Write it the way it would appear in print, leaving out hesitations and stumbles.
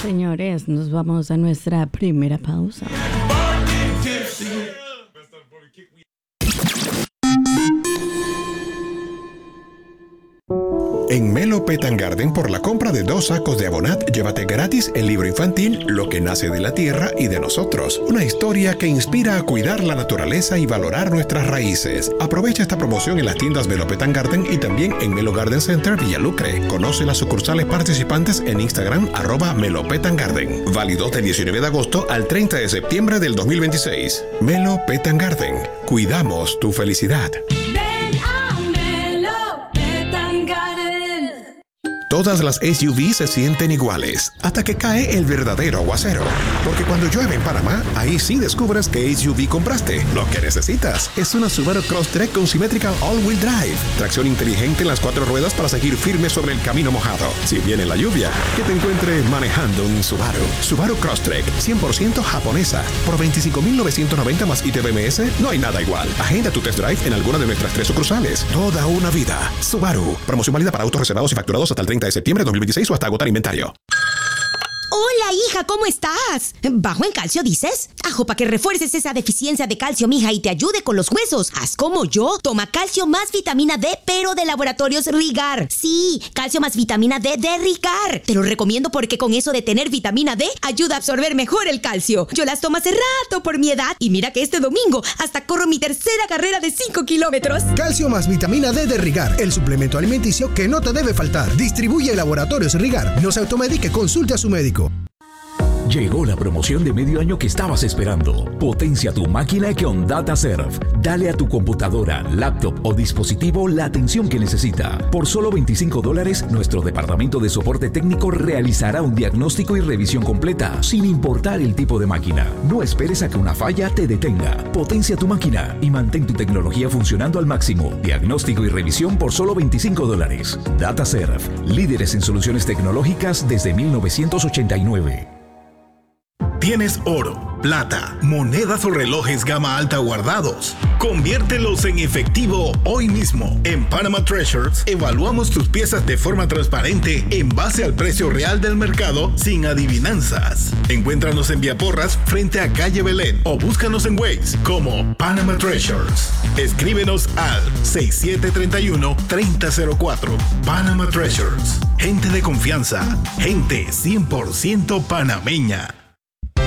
Señores, nos vamos a nuestra primera pausa. En Melo Pet and Garden, por la compra de 2 sacos de Abonat, llévate gratis el libro infantil Lo que nace de la tierra y de nosotros. Una historia que inspira a cuidar la naturaleza y valorar nuestras raíces. Aprovecha esta promoción en las tiendas Melo Pet and Garden y también en Melo Garden Center Villalucre. Conoce las sucursales participantes en Instagram @Melo Pet and Garden. Válido del 19 de agosto al 30 de septiembre del 2026. Melo Pet and Garden. Cuidamos tu felicidad. Todas las SUV se sienten iguales, hasta que cae el verdadero aguacero. Porque cuando llueve en Panamá, ahí sí descubres qué SUV compraste. Lo que necesitas es una Subaru Crosstrek con Symmetrical All-Wheel Drive. Tracción inteligente en las 4 ruedas para seguir firme sobre el camino mojado. Si viene la lluvia, que te encuentre manejando un Subaru. Subaru Crosstrek, 100% japonesa. Por $25,990 más ITBMS, no hay nada igual. Agenda tu test drive en alguna de nuestras 3 sucursales. Toda una vida. Subaru. Promoción válida para autos reservados y facturados hasta el 30 de septiembre de 2026 o hasta agotar inventario. Hola, hija, ¿cómo estás? ¿Bajo en calcio, dices? Ajo, para que refuerces esa deficiencia de calcio, mija, y te ayude con los huesos. Haz como yo. Toma calcio más vitamina D, pero de Laboratorios Rigar. Sí, calcio más vitamina D de Rigar. Te lo recomiendo porque con eso de tener vitamina D, ayuda a absorber mejor el calcio. Yo las tomo hace rato por mi edad y mira que este domingo hasta corro mi tercera carrera de 5 kilómetros. Calcio más vitamina D de Rigar, el suplemento alimenticio que no te debe faltar. Distribuye Laboratorios Rigar. No se automedique, consulte a su médico. Llegó la promoción de medio año que estabas esperando. Potencia tu máquina con DataServe. Dale a tu computadora, laptop o dispositivo la atención que necesita. Por solo $25, nuestro departamento de soporte técnico realizará un diagnóstico y revisión completa, sin importar el tipo de máquina. No esperes a que una falla te detenga. Potencia tu máquina y mantén tu tecnología funcionando al máximo. Diagnóstico y revisión por solo $25. DataServe. Líderes en soluciones tecnológicas desde 1989. ¿Tienes oro, plata, monedas o relojes gama alta guardados? Conviértelos en efectivo hoy mismo. En Panama Treasures evaluamos tus piezas de forma transparente en base al precio real del mercado sin adivinanzas. Encuéntranos en Vía Porras frente a Calle Belén o búscanos en Waze como Panama Treasures. Escríbenos al 6731-3004. Panama Treasures. Gente de confianza. Gente 100% panameña.